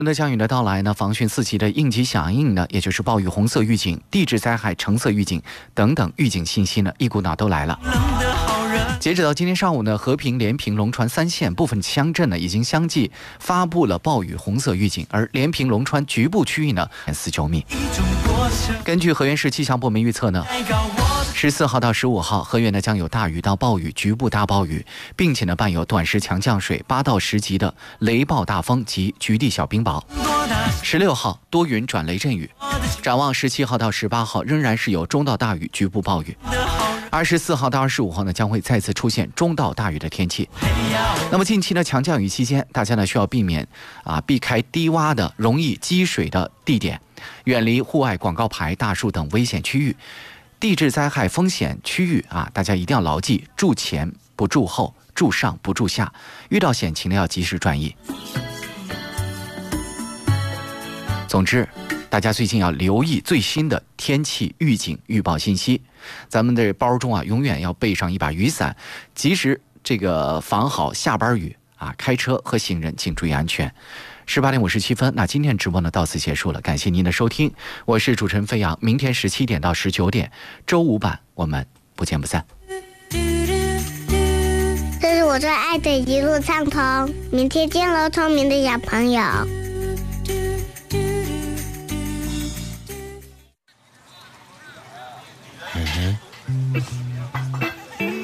的降雨的到来呢，防汛4级的应急响应呢，也就是暴雨红色预警、地质灾害橙色预警等等预警信息呢，一股脑都来了。截止到今天上午呢，和平、连平、龙川3县部分乡镇呢，已经相继发布了暴雨红色预警，而连平、龙川局部区域呢，死9米。根据河源市气象部门预测呢，14号到15号，河源呢将有大雨到暴雨、局部大暴雨，并且呢伴有短时强降水、8到10级的雷暴大风及局地小冰雹。16号多云转雷阵雨，展望17号到18号仍然是有中到大雨、局部暴雨。24号到25号呢，将会再次出现中到大雨的天气。那么近期呢，强降雨期间，大家呢需要避开低洼的、容易积水的地点，远离户外广告牌、大树等危险区域。地质灾害风险区域大家一定要牢记：住前不住后，住上不住下。遇到险情呢，要及时转移。总之，大家最近要留意最新的天气预警预报信息。咱们的包中永远要备上一把雨伞，及时防好下班雨开车和行人请注意安全。18点57分，那今天直播呢到此结束了，感谢您的收听，我是主持人飞扬。明天17点到19点，周五版我们不见不散。 这是我最爱的一路畅通，明天见喽，聪明的小朋友。 嗯哼。